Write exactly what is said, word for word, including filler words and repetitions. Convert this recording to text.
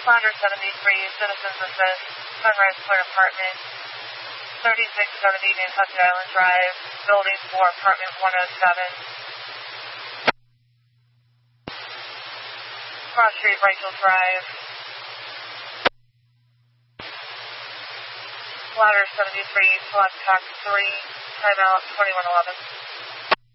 Ladder seventy-three, Citizens Assist, Sunrise Square Apartment, thirty-six seventy Nantucket Island Drive, Building four, Apartment one oh seven. Cross Street, Rachel Drive. Ladder seventy-three, Select Tax three, timeout twenty-one eleven.